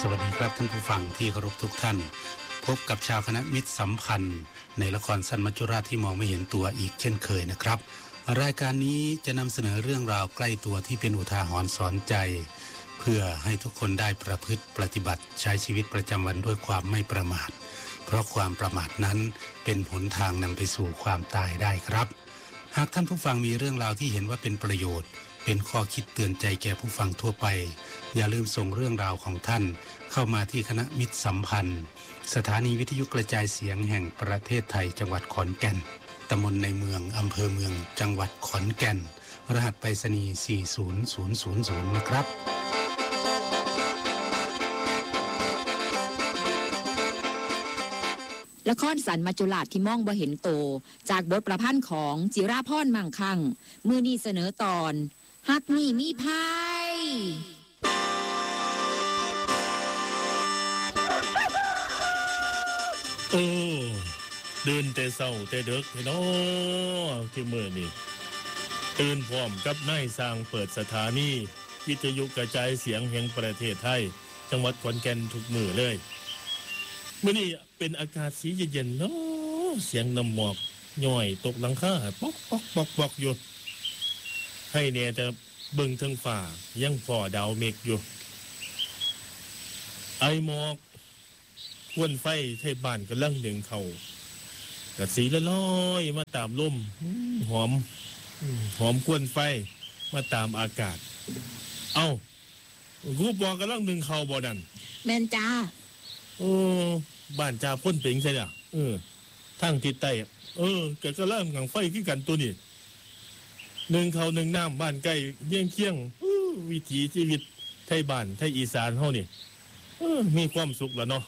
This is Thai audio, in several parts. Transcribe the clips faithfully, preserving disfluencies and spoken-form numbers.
วัสดีครับท่านผู้ฟังที่เคารพทุกท่านพบกับชาวคณะมิตรสัมพันธ์ในละครสั้นมัจจุราชที่มองไม่เห็นตัวอีกเช่นเคยนะครับรายการนี้จะนำเสนอเรื่องราวใกล้ตัวที่เป็นอุทาหรณ์สอนใจเพื่อให้ทุกคนได้ประพฤติปฏิบัติใช้ชีวิตประจำวันด้วยความไม่ประมาทเพราะความประมาทนั้นเป็นหนทางนำไปสู่ความตายได้ครับหากท่านผู้ฟังมีเรื่องราวที่เห็นว่าเป็นประโยชน์เป็นข้อคิดเตือนใจแก่ผู้ฟังทั่วไปอย่าลืมส่งเรื่องราวของท่านเข้ามาที่คณะมิตรสัมพันธ์สถานีวิทยุกระจายเสียงแห่งประเทศไทยจังหวัดขอนแก่นตำบลในเมืองอำเภอเมืองจังหวัดขอนแก่นรหัสไปรษณีย์สี่ศูนย์ศูนย์ศูนย์ศูนย์นะครับละครสันมัจจุราชที่มองบ่เห็นโตจากบทประพันธ์ของจิราพรมั่งคั่งมื้อนี้เสนอตอนฮักนี่มีภัยเออตื่นแต่เช้าแต่ดึกเนาะที่มื้อนี้ตื่นพร้อมกับนายสร้างเปิดสถานีวิทยุกระจายเสียงแห่งประเทศไทยจังหวัดขอนแก่นทุกมื้อเลยมื้อนี้เป็นอากาศสีเย็นๆเนาะเสียงน้ำหมอกย่อยตกหลังคาป๊อกๆๆๆอยู่ให้แน่แต่เบิ่งเทิงฟ้ายังพอดาวเมฆอยู่ไอหมอกควนไฟไทบ้านกำลังดึงเข้าก็สีละลอยมาตามลมหอมหอมควนไฟมาตามอากาศเอ้ากูบอกกำลังดึงเข้าบ่นั่นแม่นจ้าโอ้บ้านจ่าพ่นเป็นใช่ล่ะเออทางทิศใต้เออก็กำลังกังไฟคือกันตัวนี้หนึ่งเขาหนึ่งน้ำบ้านใกล้เยี่ยงเคียงวิถีชีวิตไทยบ้านไทยอีสานเฮานี่เออมีความสุขแล้วเนาะ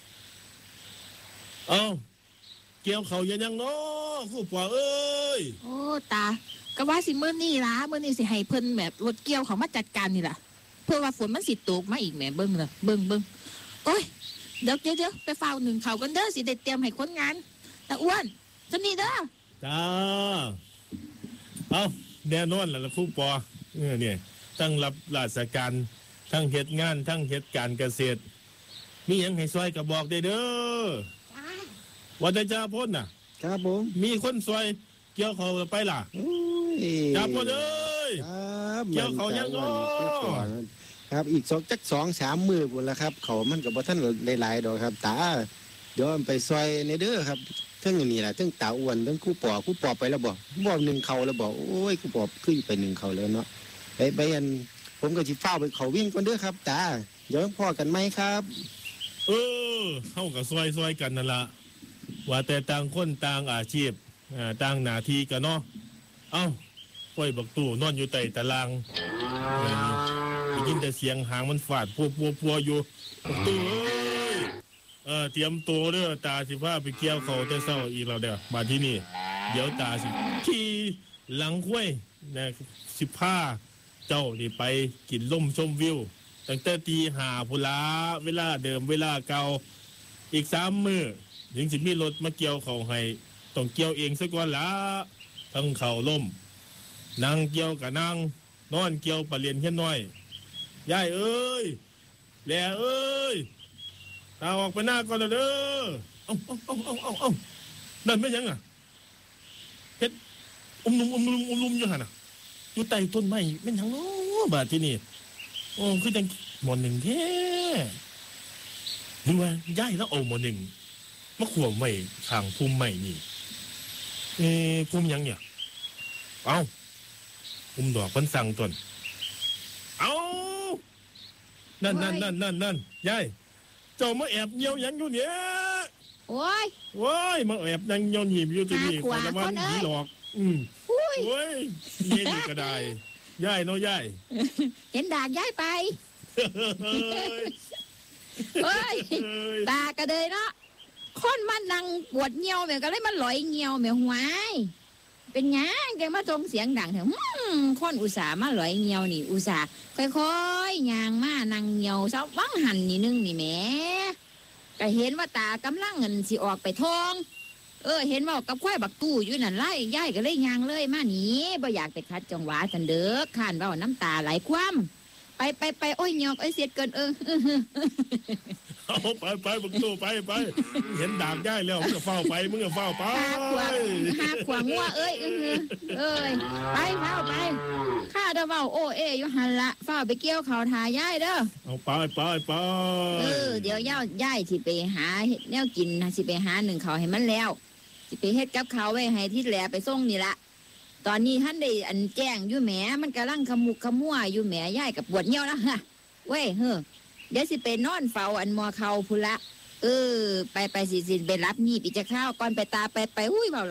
เอ้าเกี่ยวเขายังยังเนาะผู้ป่าเอ้ยโอ้ตาก็ว่าสิมื้อนี้ล่ะมื้อนี้สิให้เพิ่นแบบรถเกี่ยวเขามาจัดการนี่ล่ะเพื่อว่าฝนมันสิตกมาอีกแหมเบิ่งล่ะเบิ่งเบิ่งโอ้ยเดี๋ยวเดี๋ยวไปเฝ้าหนึ่งเขากันเด้อสิได้เตรียมให้คนงานตาอ้วนจังนี้เด้อจ้าเอ้าแน่นอนล่ะผู้ป่าเออเนี่ยทั้งรับราชการทั้งเฮ็ดงานทั้งเฮ็ดการเกษตรมีหยังให้ซอยก็บอกได้เด้อว่าแต่จ่าพ่นน่ะครับผมมีคนซอยเกี่ยวเขาไปล่ะจ่าพ่นเอ้ยครับเกี่ยวเขายังง้อครับอีกสองจักสองสามมือพุ่นละครับเขามันก็บ่ทันหลายๆดอกครับตาเดี๋ยวไปซอยในเด้อครับเทั้งนี่ล่ะเทั้งตาอ้วนเทั้งคู่ปอคู่ปอไปแล้วบ่บ่หนึ่งเขาแล้วบ่โอ้ยคู่ปอขึ้นไปหนึ่งเขาแล้วเนาะไปไปอันผมก็สิฟ้าไปเขาวิ่งก่อนเด้อครับตาเดี๋ยวพ่อกันมั้ยครับเออเฮาก็ซอยๆกันนั่นล่ะว่าแต่ต่างคนต่างอาชีพอ่าต่างหน้าที่กันเนาะเอ้าปล่อยบักตู่นอนอยู่ใต้ตารางได้ยินแต่เสียงหางมันฟาดพัวๆๆอยู่บักตู่เอ้ยเออเตรียมตัวเด้อตาสิพาไปเกี่ยวเขาแต่เช้าอีกแล้วเด้อมาที่นี่เดี๋ยวตาสิขี่หลังห้วยนะสิพาเจ้านี่ไปกินลมชมวิวตั้งแต่ตีห้าพุ่นล่ะเวลาเดิมเวลาเก่าอีกสามมื้อถึงสิมีรถมาเกี่ยวเขาให้ต้องเกี่ยวเองซะก่อนล่ะทั้งเขาล่มนั่งเกี่ยวกับนั่งนอนเกี่ยวปลาเลียนแค่น้อยยายเอ้ยแหล่เอ้ยตาออกไปหน้าก่อนเด้อเอ้าเอ้าเอ้าเอ้าเอ้านั่นไม่ยังอ่ะเฮ็ดอุ้มลุมอุ้มลุมอุ้มลุมอยู่หั่นน่ะอยู่ใต้ต้นไม้แม่นหยังเนาะบาดที่นี่โอ้คือจังหมอหนึ่งแท้หรือว่ายายแล้วเอาหมอหนึ่งมาขวมไว้ข้างพุ่มไม้นี่เอ๊ะพุ่มยังเนี่ยเอ้าพุ่มดอกเพิ่นสั่งต้นเอ้านั่นนั่นนั่นนั่นนั่นยายเจ้ามาแอบเหี่ยวยังอยู่เนี่ยโอ้ยโอ้ยมาแอบนั่งเหี่ยวหีบอยู่ที่นี่คนละวันผีหลอกอืมโอ้ยนี่นี่ก็ได้ยายเนาะยายเห็นด่างยายไปเฮ้ยตากระเดยเนาะคนมานั่งปวดเหี่ยวแม่ก็เลยมาหลอยเหี่ยวแม่หวายเป็นหยังแกมาส่งเสียงดังแถวคนอุตส่าห์มาหลอยเหี่ยวนี่อุตส่าห์ค่อยๆย่างมานั่งเหี่ยวเซาวังหันนี่นึงนี่แหมก็เห็นว่าตากำลังเงินสิออกไปทองเออเห็นว่ากับควายบักตู้อยู่นั่นไล่ย่ายก็เลยย่างเลยมาหนีบ่อยากไปคัดจังหวะสันเด้อข้านเว้าน้ำตาไหลคว่ำไปไปไปโอ้ยหยอกไอ้เสียดเกินเออเอาไปไปบักตู้ไปไปเห็นดากย่ายแล้วมึงก็เฝ้าไปมึงก็เฝ้าไปหาขวางหาขวางงัวเอ้ยเออเอ้ยไปเฝ้าไปข้าเด้อเว้าโอเออยู่หันละเฝ้าไปเกี่ยวข้าวทายายเด้อเอาไปไปไปเออเดี๋ยวย่าย่ายสิไปหาเฮ็ดแนวกินนะสิไปหาหนึ่งข้าวให้มันแล้วสิไปเฮ็ดกับข้าวไว้ให้ที่แหลไปส่งนี่ละตอนนี้ท่านได้อันแจ้งอยู่แหมมันกำลังขมุกขมัวอยู่แหมย่ายกับปวดเหี่ยวนะฮะเว้ยเฮ้อเดี๋ยวสิไปนอนเฝ้าอันมอเขาพุนละเออไปไปสิสิไปรับนี่ปีจะข้าวก่อนไปตาไปไปหุ้ยเบา